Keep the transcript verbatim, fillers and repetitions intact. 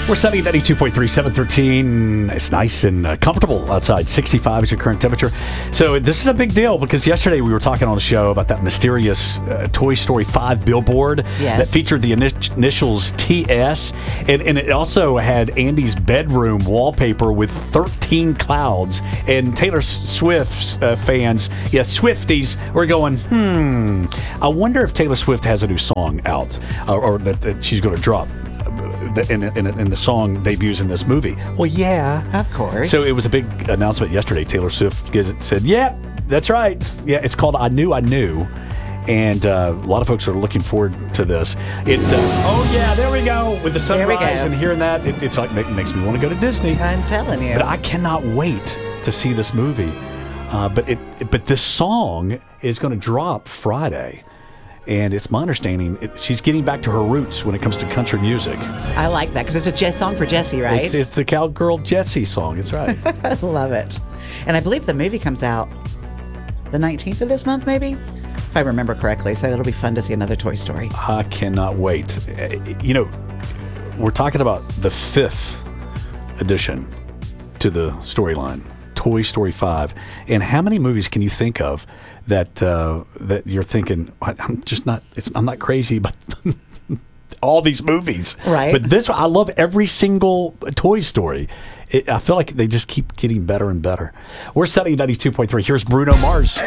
We're sunny at ninety-two point three, seven thirteen. It's nice and uh, comfortable outside. sixty-five is your current temperature. So this is a big deal because yesterday we were talking on the show about that mysterious uh, Toy Story five billboard yes. that featured the init- initials T S. And, and it also had Andy's bedroom wallpaper with thirteen clouds. And Taylor Swift's uh, fans, yeah, Swifties, were going, hmm, I wonder if Taylor Swift has a new song out or, or that, that she's going to drop. In, in, in the song debuts in this movie. Well, yeah. Of course. So it was a big announcement yesterday. Taylor Swift said, yeah, that's right. Yeah, it's called I Knew I Knew. And uh, a lot of folks are looking forward to this. It. Uh, oh, yeah, there we go. With the sunrise and hearing that, it, it's like it makes me want to go to Disney. I'm telling you. But I cannot wait to see this movie. Uh, but it, but this song is going to drop Friday. And it's my understanding it, she's getting back to her roots when it comes to country music. I like that because it's a Jess song for Jessie, right? It's, it's the cowgirl Jessie song. It's right. I love it. And I believe the movie comes out the nineteenth of this month, maybe, if I remember correctly. So it'll be fun to see another Toy Story. I cannot wait. You know, we're talking about the fifth addition to the storyline, Toy Story five. And how many movies can you think of that uh, that you're thinking, I'm just not, it's, I'm not crazy, but all these movies. Right. But this, I love every single Toy Story. It, I feel like they just keep getting better and better. We're setting ninety-two point three. Here's Bruno Mars.